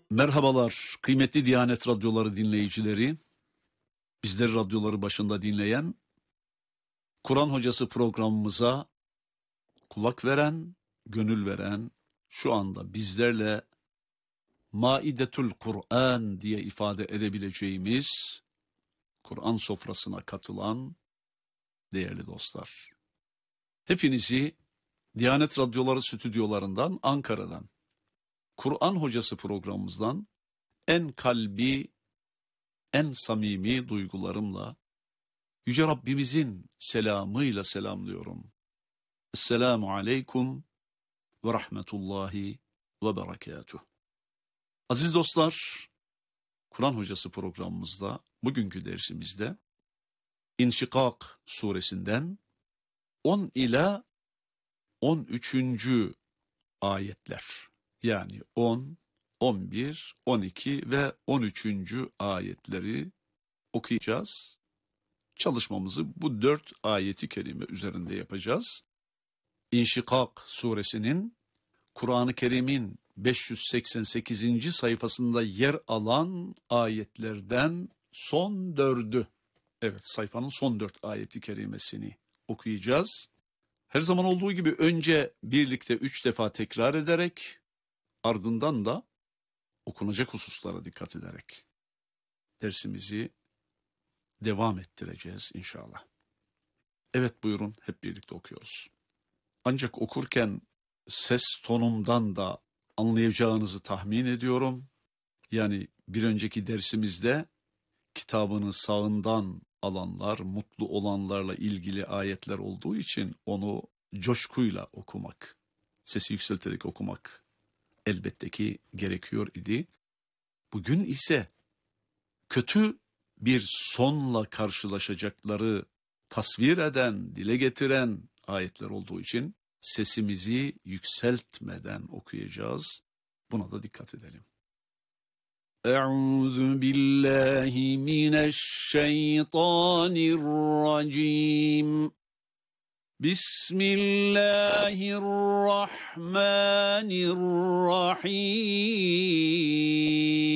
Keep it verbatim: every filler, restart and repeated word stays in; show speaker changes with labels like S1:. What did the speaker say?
S1: Merhabalar kıymetli Diyanet Radyoları dinleyicileri, bizleri radyoları başında dinleyen, Kur'an Hocası programımıza kulak veren, gönül veren, şu anda bizlerle Maidetül Kur'an diye ifade edebileceğimiz Kur'an sofrasına katılan değerli dostlar. Hepinizi Diyanet Radyoları stüdyolarından, Ankara'dan, Kur'an Hocası programımızdan en kalbi, en samimi duygularımla, Yüce Rabbimizin selamıyla selamlıyorum. Esselamu aleyküm ve rahmetullahi ve berekatuh. Aziz dostlar, Kur'an Hocası programımızda, bugünkü dersimizde, İnşikak suresinden on ila on üçüncü ayetler, yani on, on bir, on iki ve on üçüncü ayetleri okuyacağız. Çalışmamızı bu dört ayeti kerime üzerinde yapacağız. İnşikak suresinin Kur'an-ı Kerim'in beş yüz seksen sekizinci sayfasında yer alan ayetlerden son dördü. Evet, sayfanın son dört ayeti kerimesini okuyacağız. Her zaman olduğu gibi önce birlikte üç defa tekrar ederek, ardından da okunacak hususlara dikkat ederek dersimizi devam ettireceğiz inşallah. Evet, buyurun, hep birlikte okuyoruz. Ancak okurken ses tonumdan da anlayacağınızı tahmin ediyorum. Yani bir önceki dersimizde kitabını sağından alanlar, mutlu olanlarla ilgili ayetler olduğu için onu coşkuyla okumak, sesi yükselterek okumak elbette ki gerekiyor idi. Bugün ise kötü bir sonla karşılaşacakları tasvir eden, dile getiren ayetler olduğu için sesimizi yükseltmeden okuyacağız. Buna da dikkat edelim. Euzu billahi mineşşeytanirracim. Bismillahirrahmanirrahim.